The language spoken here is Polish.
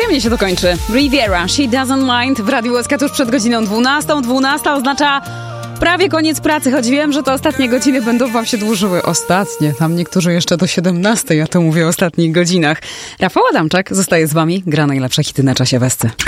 Przyjemnie się to kończy. Riviera, She Doesn't Mind w Radiu SK tuż przed godziną 12. 12 oznacza prawie koniec pracy, choć wiem, że te ostatnie godziny będą wam się dłużyły. Ostatnie, tam niektórzy jeszcze do 17, ja to mówię o ostatnich godzinach. Rafał Adamczak zostaje z wami, gra najlepsze hity na czasie Westy.